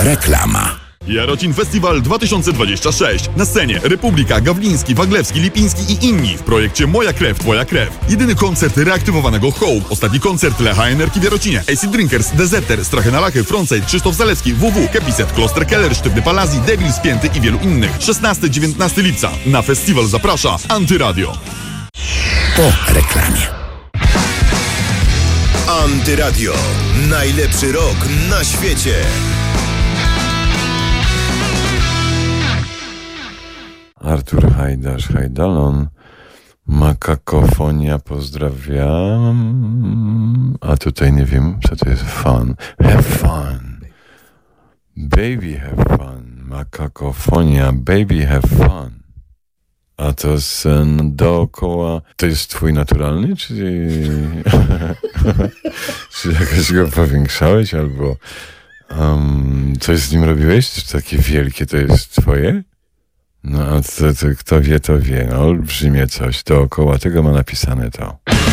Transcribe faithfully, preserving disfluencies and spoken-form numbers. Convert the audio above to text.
Reklama. Jarocin Festiwal dwa tysiące dwadzieścia sześć. Na scenie Republika, Gawliński, Waglewski, Lipiński i inni w projekcie Moja Krew, Twoja Krew. Jedyny koncert reaktywowanego Hope. Ostatni koncert Lecha Energii w Jarocinie. A C Drinkers, Deserter, Strachy na Lachy, Frontside, Krzysztof Zalewski, W W, Kepiset, Kloster Keller, Sztywny Palazzi, Devil Spięty i wielu innych. szesnastego do dziewiętnastego lipca. Na festiwal zaprasza Antyradio. Po reklamie. Antyradio. Najlepszy rok na świecie. Artur Hajdasz, Hajdalon, Makakofonia, pozdrawiam. A tutaj nie wiem, co to jest fun. Have fun. Baby have fun. Makakofonia, baby have fun. A to sen dookoła. To jest twój naturalny, czy... czy jakoś go powiększałeś, albo um, coś z nim robiłeś? Czy takie wielkie to jest twoje? No a to, to, kto wie, to wie. No, olbrzymie coś dookoła. Tego ma napisane to.